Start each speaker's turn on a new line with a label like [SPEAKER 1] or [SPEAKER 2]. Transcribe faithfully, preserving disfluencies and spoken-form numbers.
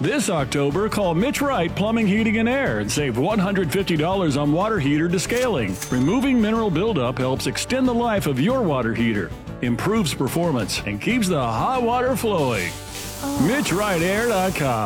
[SPEAKER 1] This October, call Mitch Wright Plumbing, Heating, and Air and save one hundred fifty dollars on water heater descaling. Removing mineral buildup helps extend the life of your water heater, improves performance, and keeps the hot water flowing. Mitch Wright Air dot com.